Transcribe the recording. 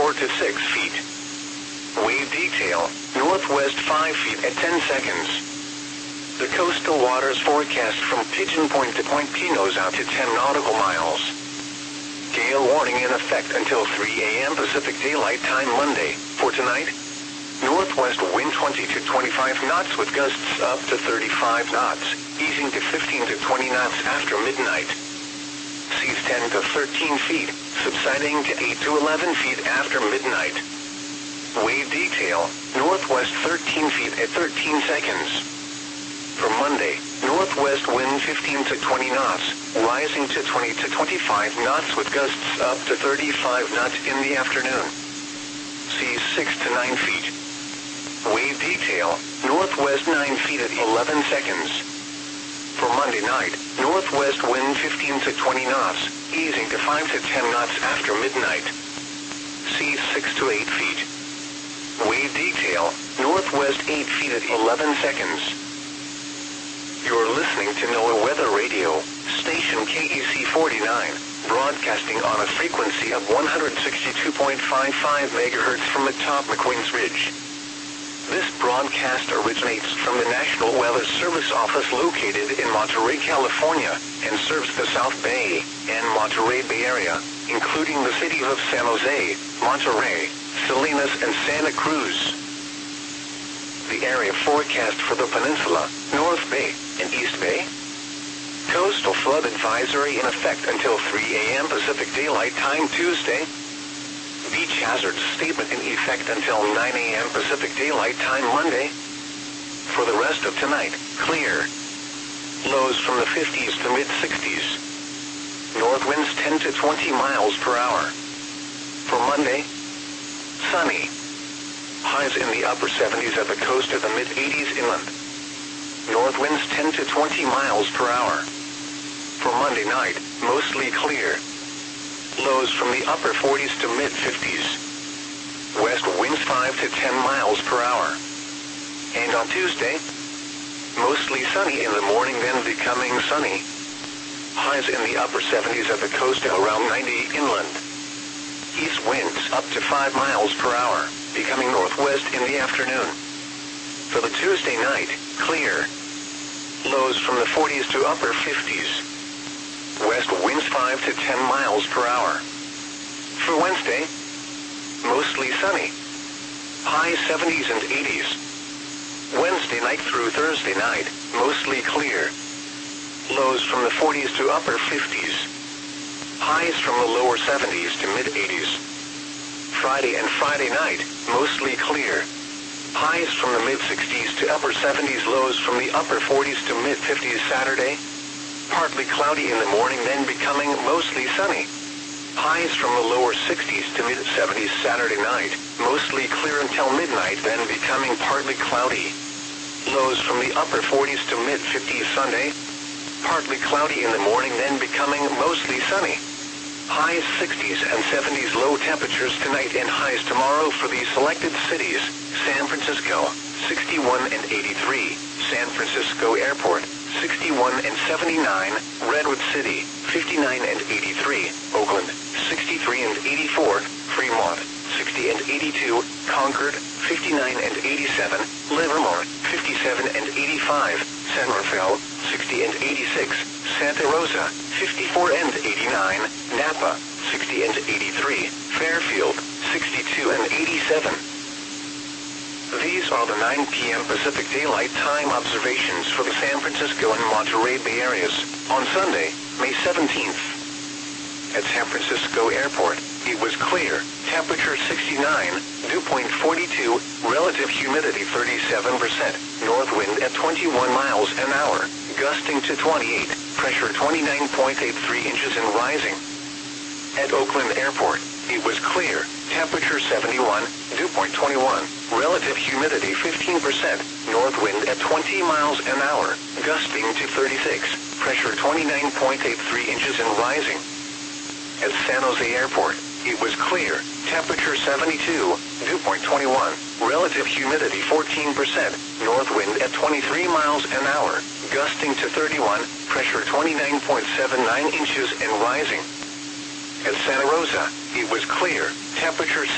4 to 6 feet. Wave detail, northwest 5 feet at 10 seconds. The coastal waters forecast from Pigeon Point to Point Pinos out to 10 nautical miles. Gale warning in effect until 3 a.m. Pacific Daylight Time Monday. For tonight, northwest wind 20 to 25 knots with gusts up to 35 knots, easing to 15 to 20 knots after midnight. Seas 10 to 13 feet, subsiding to 8 to 11 feet after midnight. Wave detail, northwest 13 feet at 13 seconds. For Monday, northwest wind 15 to 20 knots, rising to 20 to 25 knots with gusts up to 35 knots in the afternoon. Seas 6 to 9 feet. Wave detail, northwest 9 feet at 11 seconds. For Monday night, northwest wind 15 to 20 knots, easing to 5 to 10 knots after midnight. Seas 6 to 8 feet. Wave detail, northwest 8 feet at 11 seconds. You're listening to NOAA Weather Radio, station KEC 49, broadcasting on a frequency of 162.55 MHz from atop McQueen's Ridge. This broadcast originates from the National Weather Service office located in Monterey, California, and serves the South Bay and Monterey Bay Area, including the cities of San Jose, Monterey, Salinas, and Santa Cruz. The area forecast for the peninsula, North Bay, and East Bay. Coastal flood advisory in effect until 3 a.m. Pacific Daylight Time Tuesday. Beach hazard statement in effect until 9 a.m. Pacific Daylight Time Monday. For the rest of tonight, clear. Lows from the 50s to mid-60s. North winds 10 to 20 miles per hour. For Monday, sunny. Highs in the upper 70s at the coast of the mid-80s inland. North winds 10 to 20 miles per hour. For Monday night, mostly clear. Lows from the upper 40s to mid-50s. West winds 5 to 10 miles per hour. And on Tuesday, mostly sunny in the morning, then becoming sunny. Highs in the upper 70s at the coast around 90 inland. East winds up to 5 miles per hour, becoming northwest in the afternoon. For the Tuesday night, clear. Lows from the 40s to upper 50s. West winds 5 to 10 miles per hour. For Wednesday, mostly sunny. High 70s and 80s. Wednesday night through Thursday night, mostly clear. Lows from the 40s to upper 50s. Highs from the lower 70s to mid-80s. Friday and Friday night, mostly clear. Highs from the mid-60s to upper 70s, lows from the upper 40s to mid-50s Saturday. Partly cloudy in the morning, then becoming mostly sunny. Highs from the lower 60s to mid-70s Saturday night, mostly clear until midnight, then becoming partly cloudy. Lows from the upper 40s to mid-50s Sunday. Partly cloudy in the morning, then becoming mostly sunny. Highs 60s and 70s, low temperatures tonight and highs tomorrow for the selected cities. San Francisco, 61 and 83. San Francisco Airport, 61 and 79. Redwood City, 59 and 83. Oakland, 63 and 84. Fremont, 60 and 82. Concord, 59 and 87. Livermore, 57 and 85. San Rafael, 60 and 86. Santa Rosa, 54 and 89. Napa, 60 and 83. Fairfield, 62 and 87. These are the 9 p.m. Pacific Daylight Time observations for the San Francisco and Monterey Bay areas on Sunday, May 17th. At San Francisco Airport, it was clear, temperature 69, dew point 42, relative humidity 37%, north wind at 21 miles an hour, gusting to 28, pressure 29.83 inches and rising. At Oakland Airport, it was clear, temperature 71, dew point 21, relative humidity 15%, north wind at 20 miles an hour, gusting to 36, pressure 29.83 inches and rising. At San Jose Airport, it was clear, temperature 72, dew point 21, relative humidity 14%, north wind at 23 miles an hour, gusting to 31, pressure 29.79 inches and rising. At Santa Rosa, it was clear, temperature